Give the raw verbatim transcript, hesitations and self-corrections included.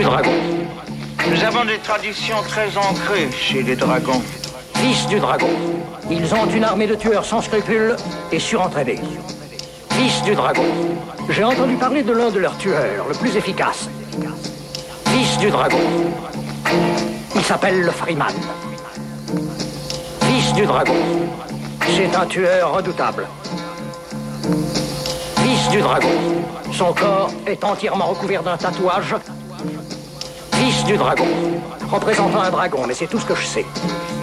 du dragon. Nous avons des traditions très ancrées chez les dragons. Fils du dragon. Ils ont une armée de tueurs sans scrupules et surentraînés. Fils du dragon. J'ai entendu parler de l'un de leurs tueurs, le plus efficace. Fils du dragon. Il s'appelle le Freeman. Fils du dragon. C'est un tueur redoutable. Fils du dragon. Son corps est entièrement recouvert d'un tatouage. Fils du dragon. Représentant un dragon, mais c'est tout ce que je sais.